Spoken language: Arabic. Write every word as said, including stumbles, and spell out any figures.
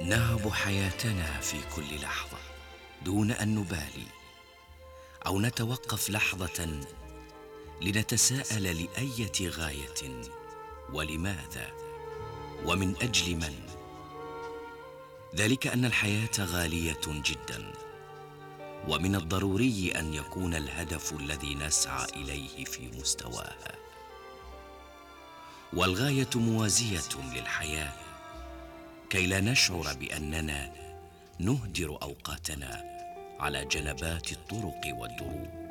نهب حياتنا في كل لحظة دون أن نبالي أو نتوقف لحظة لنتساءل لأية غاية ولماذا ومن أجل من. ذلك أن الحياة غالية جدا، ومن الضروري أن يكون الهدف الذي نسعى إليه في مستواها، والغاية موازية للحياة كي لا نشعر بأننا نهدر أوقاتنا على جنبات الطرق والدروب.